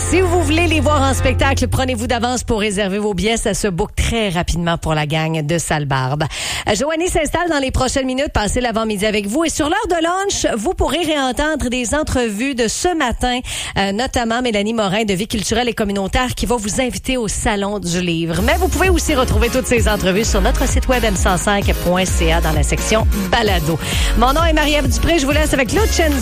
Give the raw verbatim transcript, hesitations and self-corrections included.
Si vous voulez les voir en spectacle, prenez-vous d'avance pour réserver vos billets. Ça se book très rapidement pour la gang de Sale-Barbe. Euh, Joanie s'installe dans les prochaines minutes. Passez l'avant-midi avec vous. Et sur l'heure de lunch, vous pourrez réentendre des entrevues de ce matin, euh, notamment Mélanie Morin de Vie culturelle et communautaire qui va vous inviter au Salon du Livre. Mais vous pouvez aussi retrouver toutes ces entrevues sur notre site web m cent cinq point c a dans la section Balado. Mon nom est Marie-Ève Dupré. Je vous laisse avec Lucenzo.